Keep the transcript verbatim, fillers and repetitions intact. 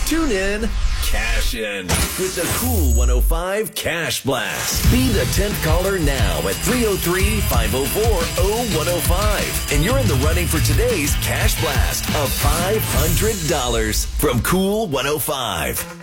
Tune in, cash in with the Cool one oh five Cash Blast. Be the tenth caller now at three oh three, five oh four, oh one oh five. And you're in the running for today's Cash Blast of five hundred dollars from Cool one oh five.